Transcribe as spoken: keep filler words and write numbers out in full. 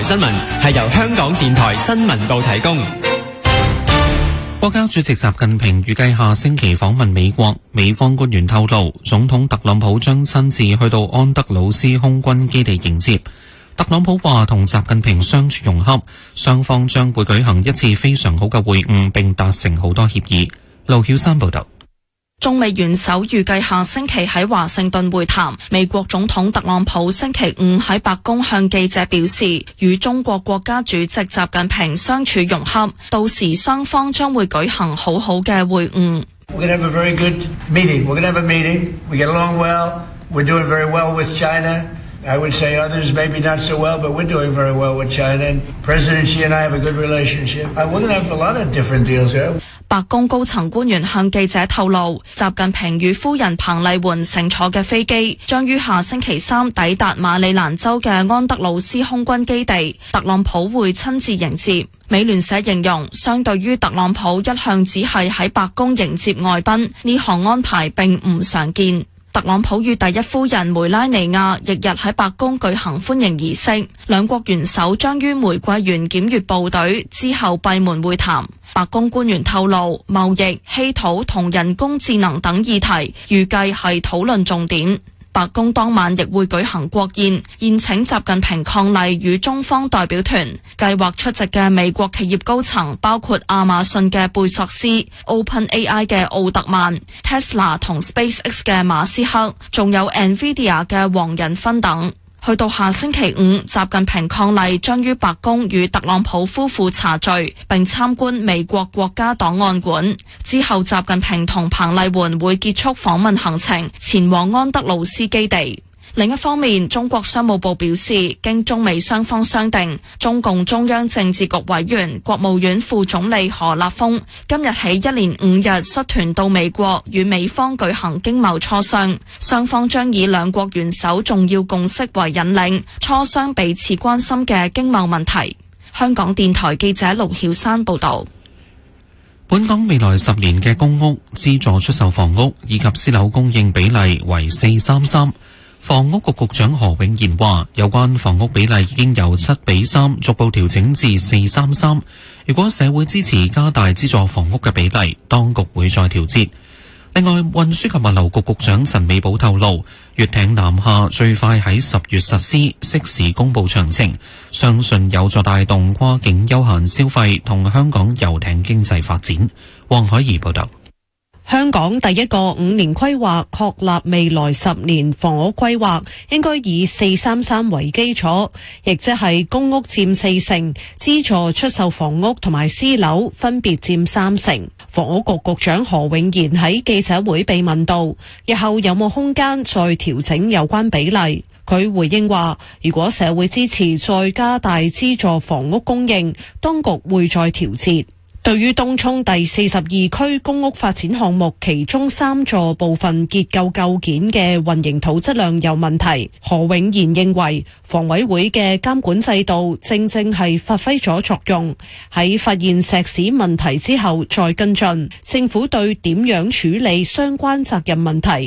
新聞係由香港電台新聞部提供。 國家主席習近平預計下星期訪問美國，美方官員透露，總統特朗普將親自去到安德魯斯空軍基地迎接。特朗普話同習近平相處融洽，雙方將會舉行一次非常好嘅會晤，並達成好多協議。盧曉山報道。 中美元首預計下星期喺華盛頓會談。美國總統特朗普星期五喺白宮向記者表示，與中國國家主席習近平相處融洽，到時雙方將會舉行好好嘅會晤。 We're going to have a very good meeting. We're going to have a meeting. We get along well. We're doing very well with China. I would say others maybe not so well, but we're doing very well with China. And President Xi and I have a good relationship. Uh, we're going to have a lot of different deals here. 白宮高層官員向記者透露，習近平與夫人彭麗媛乘坐嘅飛機將於下星期三抵達馬里蘭州嘅安德魯斯空軍基地，特朗普會親自迎接。美聯社形容，相對於特朗普一向只係喺白宮迎接外賓，呢項安排並唔常見。特朗普與第一夫人梅拉尼亞翌日喺白宮舉行歡迎儀式，兩國元首將於玫瑰園檢閱部隊之後閉門會談。白宮官員透露，貿易、稀土同人工智能等議題預計係討論重點。白宮當晚亦會舉行國宴，宴請習近平伉儷與中方代表團。計劃出席嘅美國企業高層包括亞馬遜嘅貝索斯、OpenAI 嘅奧特曼、Tesla 同 SpaceX 嘅馬斯克，仲有 Nvidia 嘅黃仁勳等。去到下星期五，習近平伉儷將於白宮與特朗普夫婦茶聚，並參觀美國國家檔案館。之後，習近平同彭麗媛會結束訪問行程，前往安德魯斯基地。另一方面，中國商務部表示，經中美雙方商定，中共中央政治局委員、國務院副總理何立峰今日起一連五日率團到美國與美方舉行經貿磋商，雙方將以兩國元首重要共識為引領，磋商彼此關心嘅經貿問題。香港電台記者盧曉山報道。 本港未來十年嘅公屋資助出售房屋以及私樓供應比例為四三三。房屋局局長何永賢話，有關房屋比例已經由七比三逐步調整至四三三。如果社會支持加大資助房屋嘅比例，當局會再調節。另外，運輸及物流局局長陳美寶透露，粵艇南下最快喺十月實施，適時公布詳情，相信有助帶動跨境休閒消費同香港遊艇經濟發展。黃海怡報道。 香港第一個五年規劃確立未來十年房屋規劃，應該以四三三為基礎，亦即係公屋佔四成，資助出售房屋同埋私樓分別佔三成。房屋局局長何永賢喺記者會被問到，日後有冇空間再調整有關比例？佢回應話，如果社會支持再加大資助房屋供應，當局會再調節。對於東涌第四十二區公屋發展項目其中三座部分結構構件嘅混凝土質量有問題，何永賢認為房委會嘅監管制度正正係發揮咗作用，喺發現石屎問題之後再跟進，政府對點樣處理相關責任問題